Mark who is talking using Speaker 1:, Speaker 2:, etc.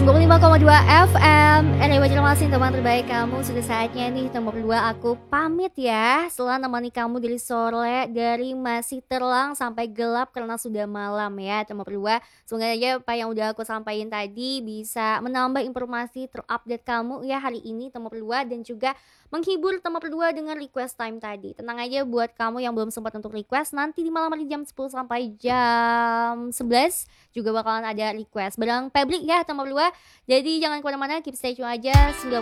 Speaker 1: 95,2 FM. Anyway, terima kasih teman terbaik kamu. Sudah saatnya nih nomor 2 aku pamit ya. Setelah nemani kamu dari sore, dari masih terang sampai gelap karena sudah malam ya. Nomor 2, semoga aja apa yang udah aku sampaikan tadi bisa menambah informasi terupdate kamu ya hari ini nomor 2 dan juga menghibur nomor 2 dengan request time tadi. Tenang aja buat kamu yang belum sempat untuk request, nanti di malam hari jam 10 sampai jam 11 juga bakalan ada request bareng Pebli ya nomor 2. Jadi jangan kemana-mana, keep stay tune aja